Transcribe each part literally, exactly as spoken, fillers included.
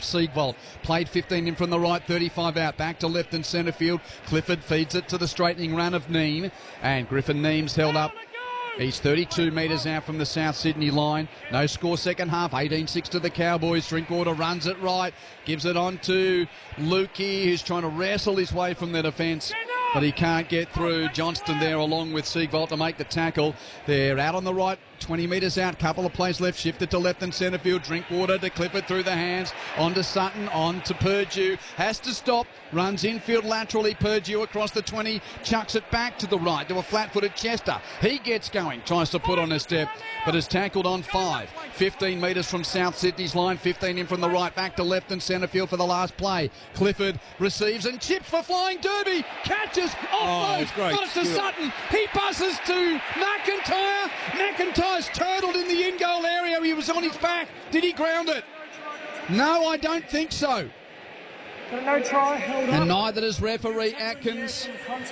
Siegwald. Played fifteen in from the right, thirty-five out. Back to left and centre field. Clifford feeds it to the straightening run of Neem. And Griffin Neem's held up. He's thirty-two metres out from the South Sydney line. No score second half. eighteen six to the Cowboys. Drinkwater runs it right. Gives it on to Lukey, who's trying to wrestle his way from the defence. But he can't get through. Johnston there along with Siegwald to make the tackle. They're out on the right, twenty metres out. Couple of plays left. Shifted to left and centre field. Drinkwater to Clifford through the hands. On to Sutton. On to Purdue. Has to stop. Runs infield laterally. Purdue across the twenty. Chucks it back to the right to a flat-footed Chester. He gets going. Tries to put on a step, but is tackled on five. fifteen metres from South Sydney's line. fifteen in from the right. Back to left and centre field for the last play. Clifford receives and chips for Flying Derby. Catches. Offload, oh, got it to Sutton. He passes to McIntyre. McIntyre's turtled in the in-goal area. He was on his back. Did he ground it? No, I don't think so. No try, held up. And neither does referee Atkins.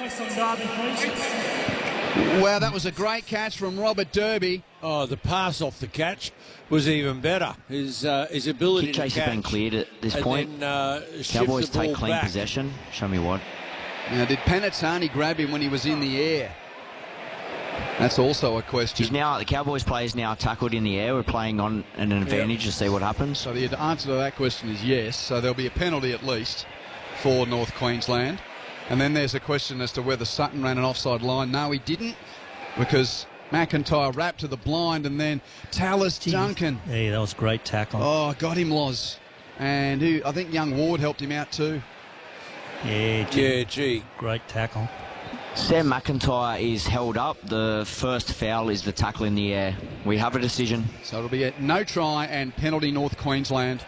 Wow, that was a great catch from Robert Derby. Oh, the pass off the catch was even better. His uh, his ability Kick to chase catch. has been cleared at this and point. Then, uh, Cowboys the take ball clean back. possession. Show me what. Now, did Panazzani grab him when he was in the air? That's also a question. He's now, the Cowboys players now tackled in the air. We're playing on an advantage yep. to see what happens. So the answer to that question is yes. So there'll be a penalty at least for North Queensland. And then there's a question as to whether Sutton ran an offside line. No, he didn't, because McIntyre wrapped to the blind, and then Tallis Jeez. Duncan. Hey, that was a great tackle. Oh, got him, Loz. And who, I think young Ward helped him out too. Yeah, gee. Yeah, gee. Great tackle. Sam McIntyre is held up. The first foul is the tackle in the air. We have a decision. So it'll be a no try and penalty North Queensland.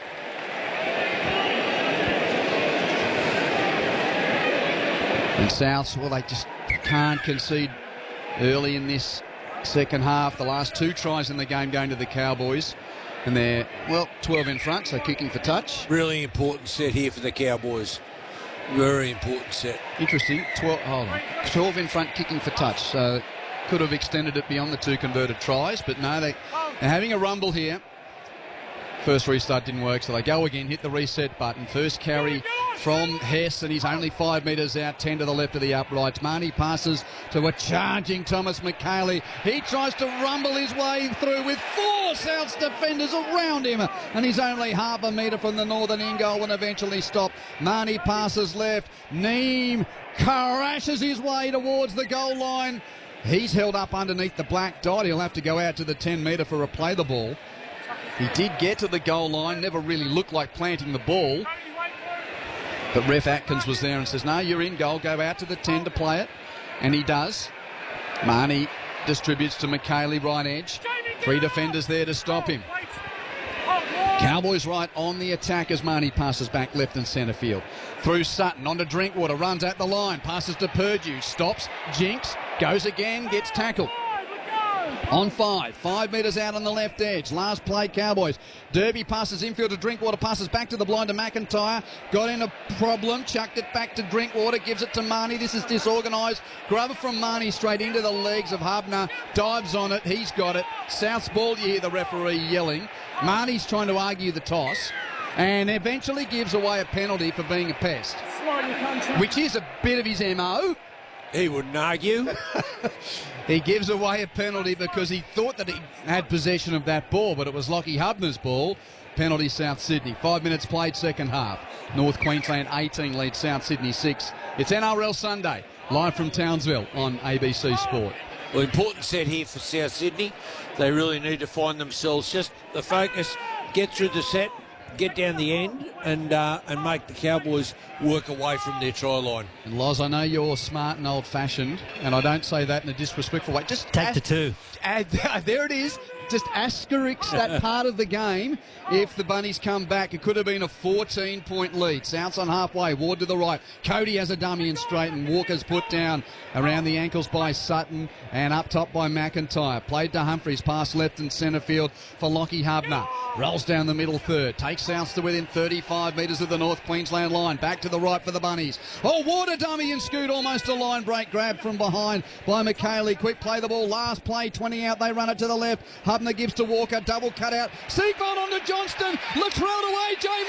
And Souths, well, they just can't concede early in this second half. The last two tries in the game going to the Cowboys. And they're, well, twelve in front, so kicking for touch. Really important set here for the Cowboys. Very important set. Interesting. twelve, hold on. twelve in front, kicking for touch. So could have extended it beyond the two converted tries, but no, they, they're having a rumble here. First restart didn't work, so they go again, hit the reset button. First carry from Hess, and he's only five metres out, ten to the left of the uprights. Marnie passes to a charging Thomas McHaley. He tries to rumble his way through with four Souths defenders around him, and he's only half a metre from the northern end goal and eventually stopped. Marnie passes left. Neem crashes his way towards the goal line. He's held up underneath the black dot. He'll have to go out to the ten metre for a play the ball. He did get to the goal line, never really looked like planting the ball. But Ref Atkins was there and says, no, you're in goal, go out to the ten to play it. And he does. Marnie distributes to McHaley, right edge. Three defenders there to stop him. Cowboys right on the attack as Marnie passes back left and centre field. Through Sutton, on to Drinkwater, runs at the line, passes to Purdue, stops, jinks, goes again, gets tackled. On five, five metres out on the left edge. Last play, Cowboys. Derby passes infield to Drinkwater, passes back to the blind to McIntyre. Got in a problem, chucked it back to Drinkwater, gives it to Marnie. This is disorganised. Grab it from Marnie straight into the legs of Hubner. Dives on it, he's got it. South's ball, you hear the referee yelling. Marnie's trying to argue the toss and eventually gives away a penalty for being a pest, which is a bit of his M O. He wouldn't argue. He gives away a penalty because he thought that he had possession of that ball, but it was Lockie Hubner's ball. Penalty South Sydney. Five minutes played second half. North Queensland eighteen leads South Sydney six. It's N R L Sunday, live from Townsville on A B C Sport. Well, important set here for South Sydney. They really need to find themselves just the focus, get through the set, get down the end, and uh, and make the Cowboys work away from their try line. And Loz, I know you're smart and old-fashioned, and I don't say that in a disrespectful way. Just take as- the two. Add, there it is. Just asterisk that part of the game. If the Bunnies come back, it could have been a fourteen-point lead. South's on halfway. Ward to the right. Cody has a dummy and straight, and Walker's put down around the ankles by Sutton and up top by McIntyre. Played to Humphries, pass left and centre field for Lockie Hubner. Rolls down the middle third. Takes Souths to within thirty-five metres of the North Queensland line. Back to the right for the Bunnies. Oh, Ward a dummy and scoot. Almost a line break. Grab from behind by McHaley. Quick play the ball. Last play, twenty out. They run it to the left. Hubner gives to Walker. Double cut out. Siegwald on to Johnston. Latrell away. J.